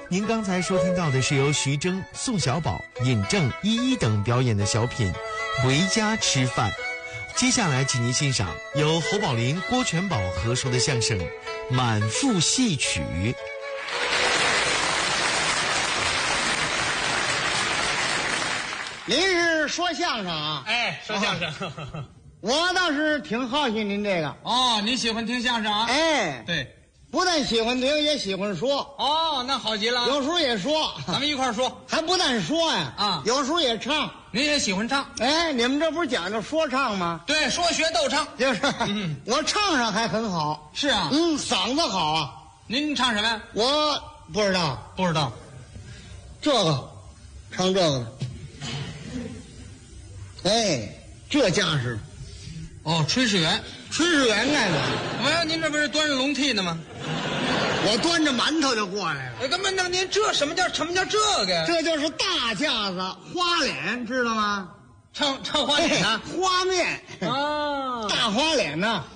您刚才收听到的是由徐峥、宋小宝、尹正、依依等表演的小品《回家吃饭》。接下来请您欣赏由侯宝林、郭全宝合说的相声《满腹戏曲》。 您是说相声啊？ 哎，说相声。 我倒是挺好奇您这个。 哦，你喜欢听相声啊？ 哎， 对。 不但喜欢听，也喜欢说。 哦，那好极了。 有时候也说， 咱们一块儿说。 还不但说呀， 啊， 有时候也唱。 您也喜欢唱？ 哎，你们这不是讲究说唱吗？ 对，说学逗唱。 就是，我唱上还很好。 是啊。 嗓子好啊。 您唱什么呀？ 我不知道。 不知道。 这个，唱这个。哎，这架势。 哦，炊事员。 炊事员干的。 哎，您这不是端着笼屉呢吗？ 我端着馒头就过来了。 哎，干嘛？那您这什么叫这个呀？ 这就是大架子花脸，知道吗？ 唱花脸呢？ 花面啊， 大花脸呢？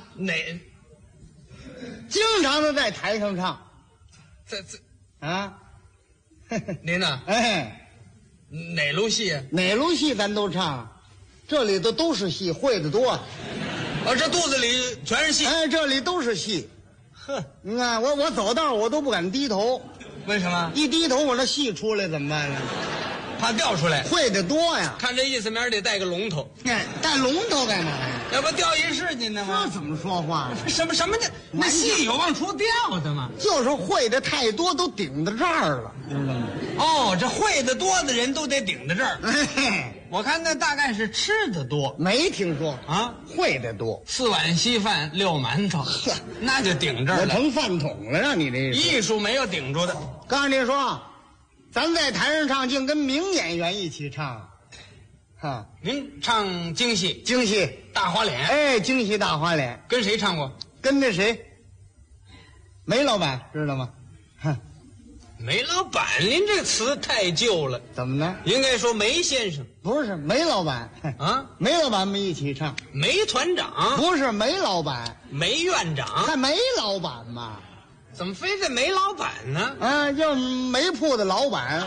经常都在台上唱。啊？ 您呢？ 哎， 哪路戏啊？ 哪路戏咱都唱，这里头都是戏，会的多。 这肚子里全是戏。 哎，这里都是戏。 呵， 你看我走道我都不敢低头。 为什么？ 一低头我那戏出来怎么办呢？ 怕掉出来。 会的多呀。 看这意思，明儿得带个龙头。 哎，带龙头干嘛呀？ 要不掉一世去呢吗？ 这怎么说话？ 什么叫那戏有往出掉的吗？ 就是会的太多，都顶到这儿了，知道吗？ 哦，这会的多的人都得顶到这儿。 哎， 我看那大概是吃的多。 没听说啊， 会的多。 4碗稀饭6馒头，那就顶这儿了。 我成饭桶了，让你这艺术没有顶住的。 告诉你说，咱在台上唱，竟跟名演员一起唱。哈， 您唱京戏？ 京戏大花脸。 哎，京戏大花脸， 跟谁唱过？ 跟那谁，梅老板知道吗？哼， 梅老板，您这词太旧了。 怎么呢？ 应该说梅先生。 不是梅老板啊， 梅老板们一起唱。 梅团长不是梅老板， 梅院长。 还梅老板嘛？ 怎么非得梅老板呢？ 啊，就煤铺的老板。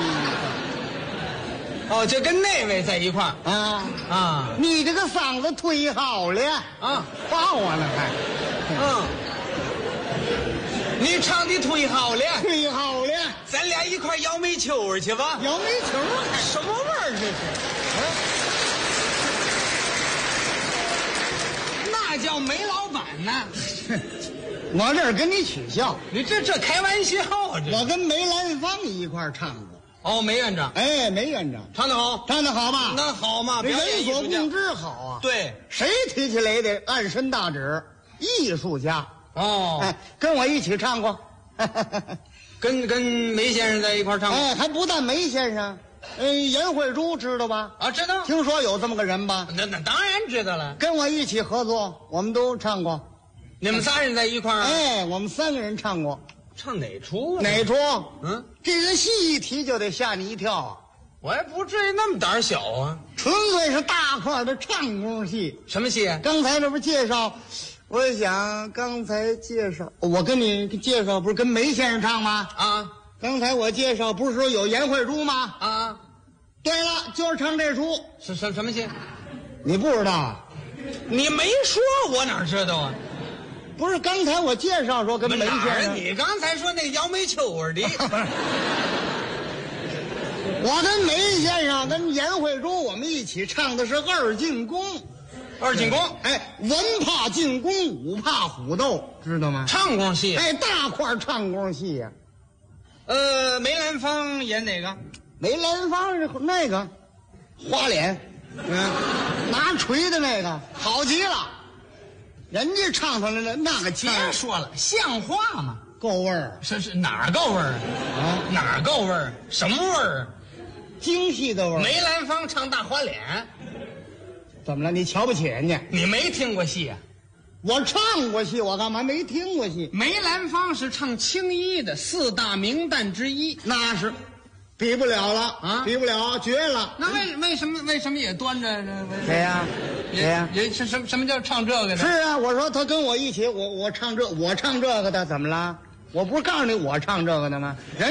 哦，就跟那位在一块儿啊！你这个嗓子忒好了啊！ 夸我呢还？你唱的忒好了， 忒好了， 咱俩一块摇煤球去吧？ 摇煤球什么味儿这是？那叫梅老板呢？ 我这儿跟你取笑， 你这开玩笑啊！ 我跟梅兰芳一块唱过。 哦，梅院长， 哎，梅院长唱得好， 唱得好吧？ 那好嘛， 人所共知好啊。 对， 谁提起来也得按身大指，艺术家。 哦， 哎，跟我一起唱过， 跟梅先生在一块唱过。 哎，还不但梅先生，严慧珠知道吧？ 啊，知道。 听说有这么个人吧？ 那当然知道了。 跟我一起合作，我们都唱过。 你们仨人在一块儿？ 哎，我们3个人唱过。 唱哪出？ 哪出？这个戏一提就得吓你一跳啊！ 我还不至于那么胆小啊！ 纯粹是大块的唱功戏。 什么戏啊？ 刚才这不介绍，我想刚才介绍，我跟你介绍不是跟梅先生唱吗？啊！刚才我介绍不是说有严慧珠吗？啊！对了，就是唱这出。 什么戏？ 你不知道啊？ 你没说，我哪知道啊？ 不是，刚才我介绍说跟梅先生， 你刚才说那摇煤球的， 我跟梅先生跟严慧珠我们一起唱的是二进宫。 二进宫， 哎，文怕进宫，武怕虎斗，知道吗？ 唱功戏， 哎，大块唱功戏呀。 梅兰芳演哪个？ 梅兰芳是那个花脸，拿锤的那个，好极了。人家唱出来了那个腔， 别说了，像话吗？ 够味儿， 是哪儿够味儿啊？哪儿够味儿？什么味儿？ 京戏的味儿。 梅兰芳唱大花脸， 怎么了？你瞧不起人家？ 你没听过戏啊？ 我唱过戏，我干嘛没听过戏？ 梅兰芳是唱青衣的4大名旦之一， 那是比不了了啊，比不了，绝了。 那为什么也端着？ 谁呀？谁呀？ 也是什么叫唱这个呢？ 是啊，我说他跟我一起，我唱这个的，怎么了？我不是告诉你我唱这个的吗？人